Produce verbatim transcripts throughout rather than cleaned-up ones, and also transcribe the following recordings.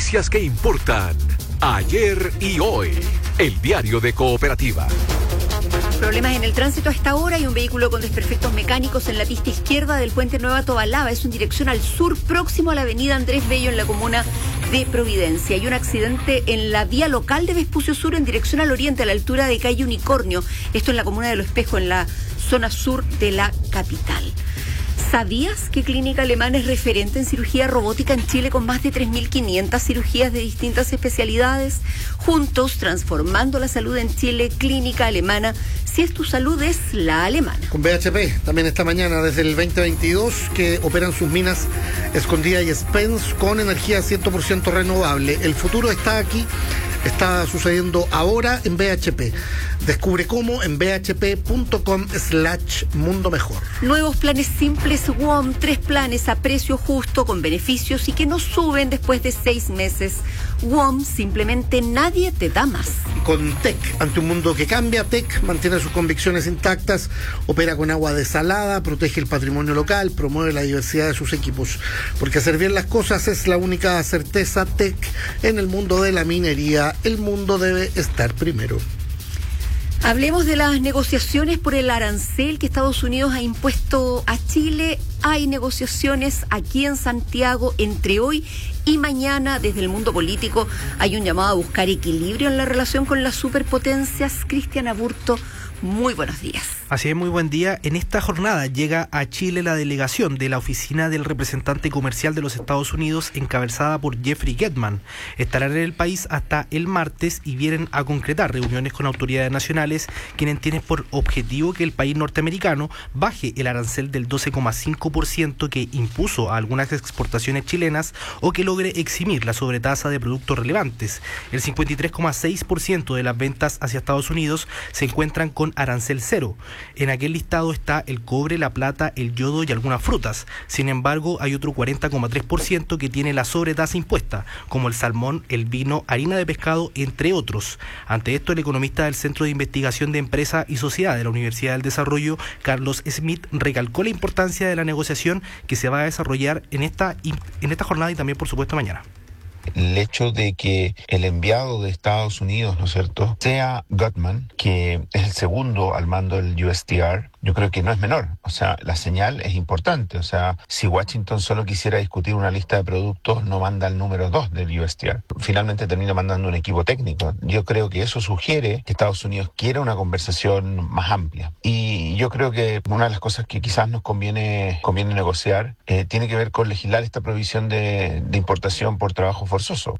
noticias que importan ayer y hoy. El diario de Cooperativa. Problemas en el tránsito a esta hora. Hay un vehículo con desperfectos mecánicos en la pista izquierda del puente Nueva Tobalaba. Es en dirección al sur, próximo a la avenida Andrés Bello en la comuna de Providencia. Hay un accidente en la vía local de Vespucio Sur en dirección al oriente, a la altura de calle Unicornio. Esto en la comuna de Lo Espejo, en la zona sur de la capital. ¿Sabías que Clínica Alemana es referente en cirugía robótica en Chile con más de tres mil quinientas cirugías de distintas especialidades? Juntos, transformando la salud en Chile, Clínica Alemana. Si es tu salud, es la alemana. Con B H P, también esta mañana, desde el veinte veintidós, que operan sus minas Escondida y Spence con energía cien por ciento renovable. El futuro está aquí, está sucediendo ahora en B H P. Descubre cómo en bhp.com slash mundo mejor. Nuevos planes simples W O M, tres planes a precio justo con beneficios y que no suben después de seis meses. W O M, simplemente nadie te da más. Con T E C, ante un mundo que cambia, T E C mantiene sus convicciones intactas, opera con agua desalada, protege el patrimonio local, promueve la diversidad de sus equipos. Porque hacer bien las cosas es la única certeza. T E C en el mundo de la minería, el mundo debe estar primero. Hablemos de las negociaciones por el arancel que Estados Unidos ha impuesto a Chile. Hay negociaciones aquí en Santiago entre hoy y mañana. Desde el mundo político hay un llamado a buscar equilibrio en la relación con las superpotencias. Cristian Aburto, muy buenos días. Así es, muy buen día. En esta jornada llega a Chile la delegación de la Oficina del Representante Comercial de los Estados Unidos, encabezada por Jeffrey Getman. Estarán en el país hasta el martes y vienen a concretar reuniones con autoridades nacionales, quienes tienen por objetivo que el país norteamericano baje el arancel del doce coma cinco por ciento que impuso a algunas exportaciones chilenas o que logre eximir la sobretasa de productos relevantes. El cincuenta y tres coma seis por ciento de las ventas hacia Estados Unidos se encuentran con arancel cero. En aquel listado está el cobre, la plata, el yodo y algunas frutas. Sin embargo, hay otro cuarenta coma tres por ciento que tiene la sobretasa impuesta, como el salmón, el vino, harina de pescado, entre otros. Ante esto, el economista del Centro de Investigación de Empresa y Sociedad de la Universidad del Desarrollo, Carlos Smith, recalcó la importancia de la negociación que se va a desarrollar en esta, en esta jornada y también, por supuesto, mañana. El hecho de que el enviado de Estados Unidos, ¿no es cierto?, sea Gutman, que es el segundo al mando del U S T R, yo creo que no es menor. O sea, la señal es importante. O sea, si Washington solo quisiera discutir una lista de productos, no manda el número dos del U S T R. Finalmente termina mandando un equipo técnico. Yo creo que eso sugiere que Estados Unidos quiere una conversación más amplia. Y yo creo que una de las cosas que quizás nos conviene, conviene negociar eh, tiene que ver con legislar esta provisión de, de importación por trabajo forzoso.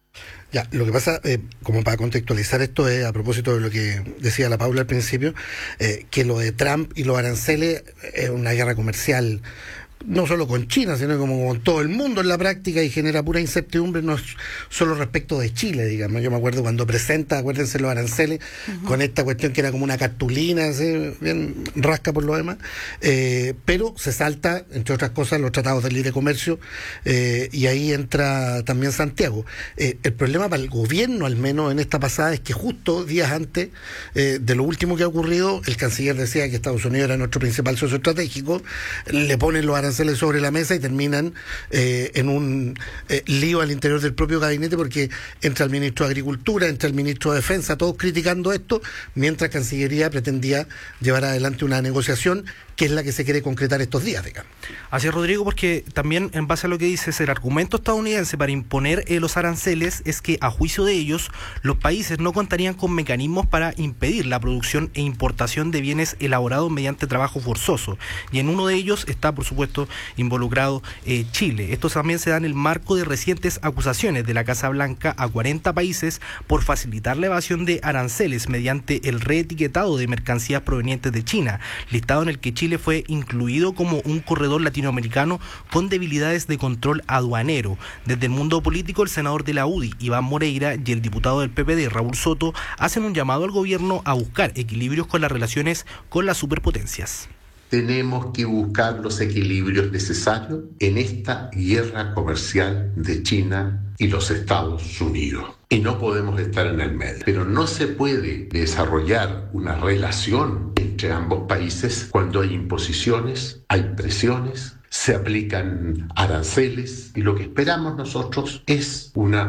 Ya, lo que pasa, eh, como para contextualizar esto, es a propósito de lo que decía la Paula al principio, eh, que lo de Trump y los aranceles es una guerra comercial, no solo con China, sino como con todo el mundo en la práctica, y genera pura incertidumbre, no solo respecto de Chile, digamos. Yo me acuerdo cuando presenta, acuérdense, los aranceles, uh-huh. con esta cuestión que era como una cartulina, así, bien rasca por lo demás, eh, pero se salta, entre otras cosas, los tratados de libre comercio, eh, y ahí entra también Santiago. Eh, el problema para el gobierno, al menos en esta pasada, es que justo días antes eh, de lo último que ha ocurrido, el canciller decía que Estados Unidos era nuestro principal socio estratégico, le ponen los aranceles sobre la mesa y terminan eh, en un eh, lío al interior del propio gabinete, porque entra el ministro de Agricultura, entra el ministro de Defensa, todos criticando esto, mientras Cancillería pretendía llevar adelante una negociación que es la que se quiere concretar estos días, digamos. Así es, Rodrigo, porque también en base a lo que dices, el argumento estadounidense para imponer eh, los aranceles es que, a juicio de ellos, los países no contarían con mecanismos para impedir la producción e importación de bienes elaborados mediante trabajo forzoso. Y en uno de ellos está, por supuesto, involucrado eh, Chile. Esto también se da en el marco de recientes acusaciones de la Casa Blanca a cuarenta países por facilitar la evasión de aranceles mediante el reetiquetado de mercancías provenientes de China, listado en el que Chile fue incluido como un corredor latinoamericano con debilidades de control aduanero. Desde el mundo político, el senador de la U D I, Iván Moreira, y el diputado del P P D, Raúl Soto, hacen un llamado al gobierno a buscar equilibrios con las relaciones con las superpotencias. Tenemos que buscar los equilibrios necesarios en esta guerra comercial de China y los Estados Unidos. Y no podemos estar en el medio. Pero no se puede desarrollar una relación entre ambos países cuando hay imposiciones, hay presiones, se aplican aranceles, y lo que esperamos nosotros es una